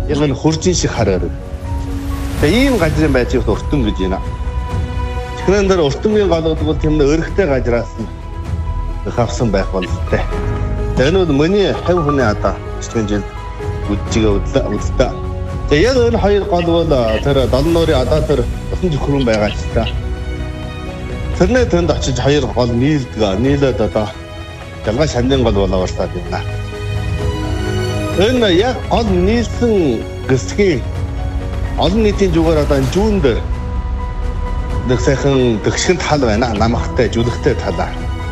яг энэ хуржин шиг хараарай. Тэгээ ийм газрын байж их өртөн гэж байна. Чихрэн дээр өртөнгийн голууд бол тийм өргөтэй газраас нь авсан байх бололтой. Тэгээ энэ бол миний хав хүний одоо чихрэн жил үдчигээ үдлээ. Тэгээ яг энэ хоёр гол бол тэр Долон нуурын одоо тэр усан зөвхөн байгаа ч та. Тэрний тэнд очиж хоёр гол нийлээд одоо ялгаа шандын гол болоорсаад байна. Энэ яг гол нийлсэн гэсгийн олон нийтийн зүгээр одоо зүүн дээр нэг сайхан дэгшин тал байна. Намхтай, жүлэгтэй талаа.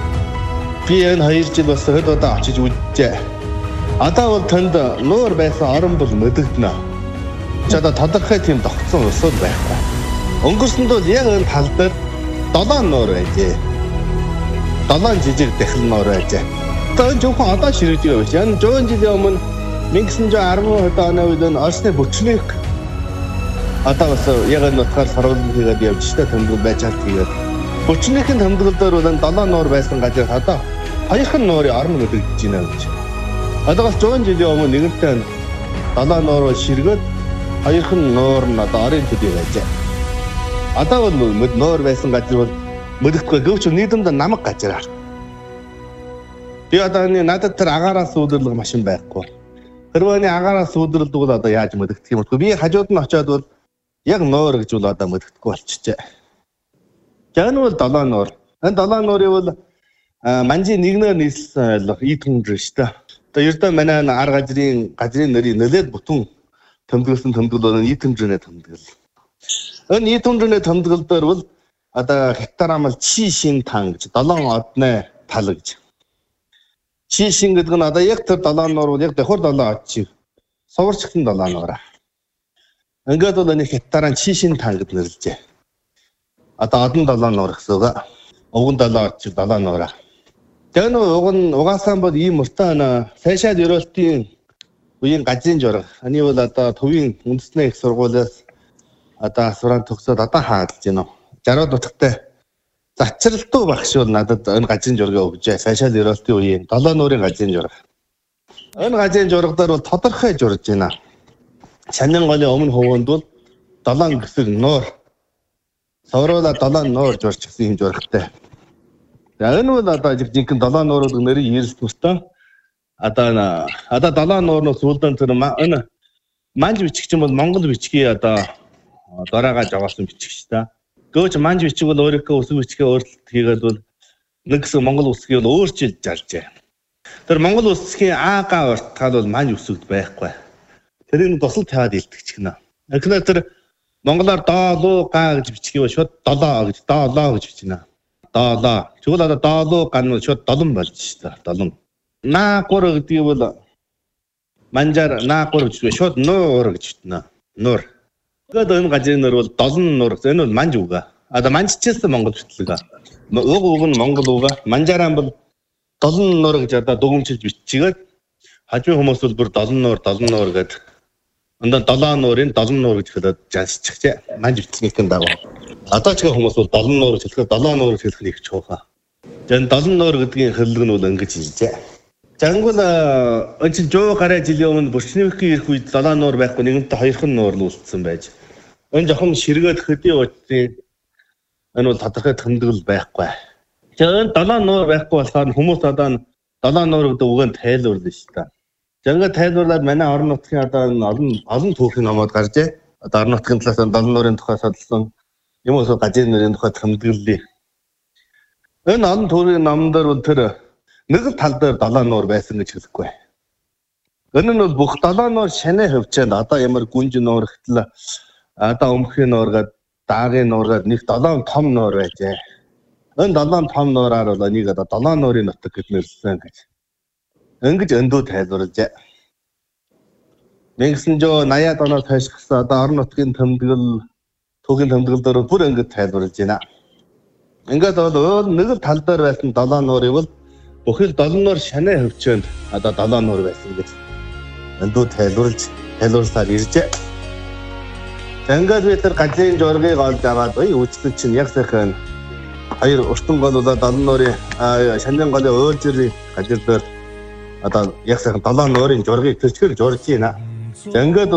Би энэ 2 жил бас хэд удаа очиж үзжээ. Одоо бол тэнд нуур байсан орон бол мэдэгдэнэ. Ч одоо тодорхой тийм тогтсон усуд байхгүй. Өнгөрсөнд бол яг энэ тал дээр 7 нуур байжээ. 7 жижиг дахил нуур байжээ. Одоо энэ зөвхөн одоо ширэгдэж байгаа биш. Энэ 100 жилийн өмнө 1910 оны үед энэ Оросны бүчнийг одоо бас яг энэ утгаар саруулан хийгээд явж та тэмдэглэл байж алт хийгээд бүчнийхэн тэмдэглэлээр бол энэ 7 нуур байсан газар одоо 2хан нуурын орон мэдэгдэж байна гэж. Одоо бас 100 жилийн өмнө нэгэнтээ 7 нуур ширгээд 2хан нуур нь одоо орон төдий байжээ. Одоо бол нуур байсан газар бол мэдэгдэхгүй гэвч нийтэмд намаг газар. Би одоо надад тэр агаараас үүдрлэг машин байхгүй. Хэрвээ агаараас үүдрлдэг бол одоо яаж мэдэгдэх юм бэ? Би хажууд нь очиод бол яг нуур гэж бол одоо мэддэхгүй болчихжээ. Яг нь бол 7 нуур. Энэ 7 нуурыг бол манжи нэгнээр нийслсэн итүнжэр шүү дээ. Одоо ердөө манай ар газрын нэрийг нэлээд бүтэн тэмдэглэсэн тэмдэглэл бол итүнжэрний тэмдэглэл. Энэ итүнжэрний тэмдэглэл дээр бол одоо хектарамал чишин тан гэж 7 одны тал гэж. Чишин гэдэг нь одоо яг тэр 7 нуур бол яг давхар 7 од чиг. Суварчсан 7 нуураа. Ингээд бол энэ хектаран чишин тан гэж нэрлэжээ. Одоо одон 7 нуур гэсэн үг. Уган 7 од чиг 7 нуураа. Тэгээ нөө угаасаа бол ийм өртөө сайшаад ерөөлтийн үеийн газрын жураг. Ани бол одоо төвийн үндэсний их сургуулиас одоо асууран төгсөөд одоо хаалж байна. 60 нутагтай зачралтай багш бол надад энэ газрын жургийг өгжээ. Сайшаал ерөөлтийн үеийн 7 нуурын газрын жураг. Энэ газрын журагдар бол тодорхой журж байна. Шанин голын өмнө хувуунд бол 7 гэсэг нуур. Савруула 7 нуур журч гэсэн юм журагтай. Энэ бол одоо жинхэнэ 7 нуурын нэрийг ирэлтмөртөө одоо 7 нуурнаас үлдэн тэр энэ манж бичиг чинь бол Монгол бичгийн одоо дораагаа жаваасан бичиг шүү дээ. Гэвч манж бичиг бол өөрийнхөө үсэг бичгээ өөрчлөлт хийгээд бол нэг гэсэн Монгол үсгийг бол өөрчилж заржээ. Тэр Монгол үсгийн аагаа уртгаал бол манж үсэгд байхгүй. Тэрийг тусал тавиад илтгэж гинэ. Тэгэхээр тэр монголоор доолуу га гэж бичгийг шууд долоо гэж доолоо гэж бичнэ. Доолоо. Тэгвэл одоо доолуу ган шууд долон болж шүү дээ. Долон. Наакур гэдгийг бол манжаар наакур гэж шууд нуур гэж бичнэ. Нуур. Тэгээд энэ газрын нэр бол долон нуур. Энэ бол манж үг. Одоо манжчилсан монгол битлэг. Уг нь монгол үг. Манжаараа бол долон нуур гэж одоо дүгнжиж биччихээд хажуу хүмүүс бол бүр долон нуур гэдэг. Ондоо 7 нуурын 7 нуур гэж хэлээд жаншчихжээ. Манж битлэгний дагуу. Одоо ч хүмүүс бол 7 нуур гэж хэлэхэд 7 нуур гэж хэлэх нь их чухал. Жан 7 нуур гэдгийн хэрлэг нь бол ингэж хэлжээ. Жангул энэ чинь 100 гаруй жилийн өмнө Бүрчнийхний ирэх үед 7 нуур байхгүй нэгэнтээ 2хан нуур нь үлдсэн байж. Энэ жоохон ширгээд хөдий уучрын энэ бол тодорхой тэмдэглэл байхгүй. Тэгэхээр энэ 7 нуур байхгүй болохоор хүмүүс одоо 7 нуур гэдэг үгэнд тайлбарлана шүү дээ. Жанга тайлбарлаад манай орон нутгийн одоо олон түүхийн номууд гаржээ. Одоо орон нутгийн талаас 7 нуурын тухай судалсан юм уу газрын нэрийн тухай тэмдэглэлээ. Энэ олон түүхийн номдор бол тэр нэг тал дээр 7 нуур байсан гэж хэлэхгүй. Энэ нь бол бүх 7 нуур шанаа хөвчөөд одоо ямар гүнж нуур гэтэл одоо өмхийн нуур гээд даагийн нуур гээд нэг 7 том нуур байжээ. Энэ 7 том нуураар бол нэг одоо 7 нуурын нутаг гэж нэрлсэн гэж. Ингэж өндөө тайлбарлажээ. 1980-аад оноос хойш гисэн одоо орон нутгийн тэмдэглэл түүхийн тэмдэглэлээр бүр ингэж тайлбарлаж байна. Ингээд бол нэг тал дээр байсан 7 нуурыг бол бүхэл 7 нуур шанаа хөвчөөнд одоо 7 нуур байсан гэж өндөө тайлбарласаар иржээ. Ингээд би тэр газрын жургийг олж аваад үүсгэн чинь яг сайхан хоёр өртөн гол бол 7 нуурын шанын голын өөржирийн газар дээр одоо яг сайхан 7 нуурын жургийг төсгөл журж байна. За ингээд